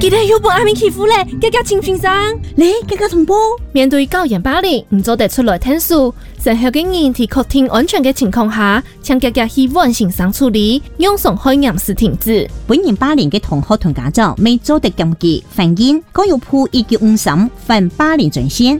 哋又被阿明欺負咧，家家情緒上， 你家家同胞面對校園霸凌，唔做得出來申訴，成校嘅人喺確定安全嘅情況下，請家家去完成上處理，用上開嚴時停止。 本人霸凌嘅同學同家長未做得檢舉反映，該要鋪1953反霸凌專線。